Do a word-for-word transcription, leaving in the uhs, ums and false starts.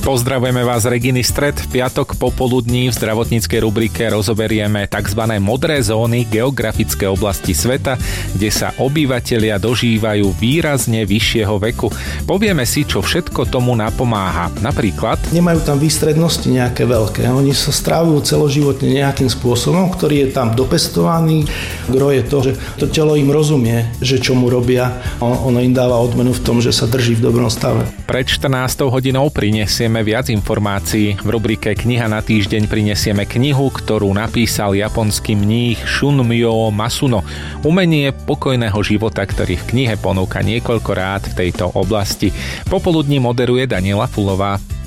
Pozdravujeme vás z Reginy Stred. V piatok popoludní v zdravotníckej rubrike rozoberieme tzv. Modré zóny, geografické oblasti sveta, kde sa obyvatelia dožívajú výrazne vyššieho veku. Povieme si, čo všetko tomu napomáha. Napríklad nemajú tam výstrednosti nejaké veľké. Oni sa strávujú celoživotne nejakým spôsobom, ktorý je tam dopestovaný. Gro je to, že to telo im rozumie, že čo mu robia. Ono im dáva odmenu v tom, že sa drží v dobrom stave. Pred štrnástou hodinou prinesieme viac informácií. V rubrike Kniha na týždeň prinesieme knihu, ktorú napísal japonský mních Shunmyo Masuno. Umenie pokojného života, ktorý v knihe ponúka niekoľko rád v tejto oblasti. Popoludní moderuje Daniela Fulová.